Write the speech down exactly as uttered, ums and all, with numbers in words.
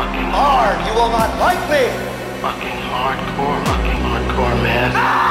fucking hard. You will not like me. Fucking hardcore, fucking hardcore, man.